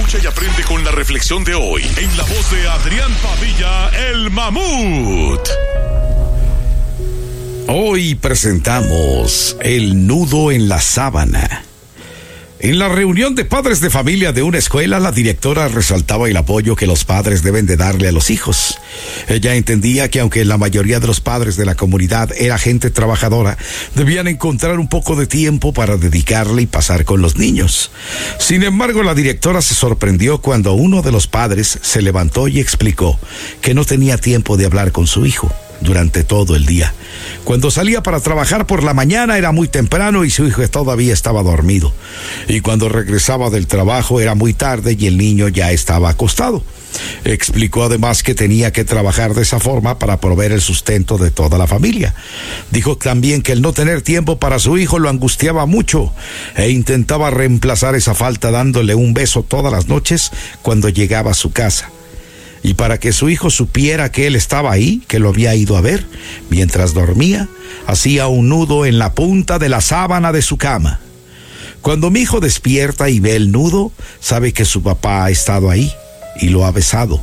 Escucha y aprende con la reflexión de hoy en la voz de Adrián Padilla, el Mamut. Hoy presentamos el nudo en la sábana. En la reunión de padres de familia de una escuela, la directora resaltaba el apoyo que los padres deben de darle a los hijos. Ella entendía que aunque la mayoría de los padres de la comunidad era gente trabajadora, debían encontrar un poco de tiempo para dedicarle y pasar con los niños. Sin embargo, la directora se sorprendió cuando uno de los padres se levantó y explicó que no tenía tiempo de hablar con su hijo durante todo el día. Cuando salía para trabajar por la mañana era muy temprano y su hijo todavía estaba dormido. Y cuando regresaba del trabajo era muy tarde y el niño ya estaba acostado. Explicó además que tenía que trabajar de esa forma para proveer el sustento de toda la familia. Dijo también que el no tener tiempo para su hijo lo angustiaba mucho e intentaba reemplazar esa falta dándole un beso todas las noches cuando llegaba a su casa. Y para que su hijo supiera que él estaba ahí, que lo había ido a ver, mientras dormía, hacía un nudo en la punta de la sábana de su cama. Cuando mi hijo despierta y ve el nudo, sabe que su papá ha estado ahí y lo ha besado.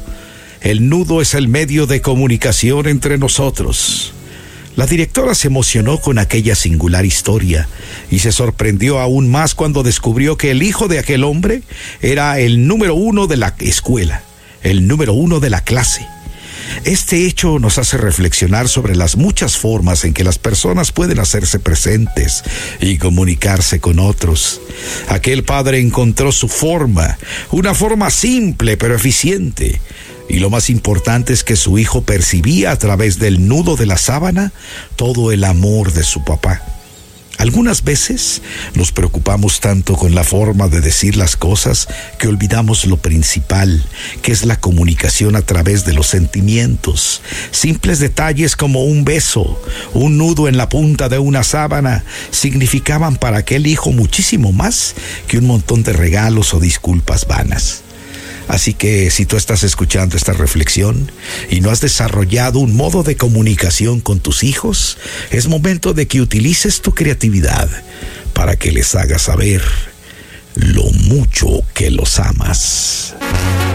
El nudo es el medio de comunicación entre nosotros. La directora se emocionó con aquella singular historia y se sorprendió aún más cuando descubrió que el hijo de aquel hombre era el número 1 de la escuela. El número 1 de la clase. Este hecho nos hace reflexionar sobre las muchas formas en que las personas pueden hacerse presentes y comunicarse con otros. Aquel padre encontró su forma, una forma simple pero eficiente. Y lo más importante es que su hijo percibía a través del nudo de la sábana todo el amor de su papá. Algunas veces nos preocupamos tanto con la forma de decir las cosas que olvidamos lo principal, que es la comunicación a través de los sentimientos. Simples detalles como un beso, un nudo en la punta de una sábana, significaban para aquel hijo muchísimo más que un montón de regalos o disculpas vanas. Así que si tú estás escuchando esta reflexión y no has desarrollado un modo de comunicación con tus hijos, es momento de que utilices tu creatividad para que les hagas saber lo mucho que los amas.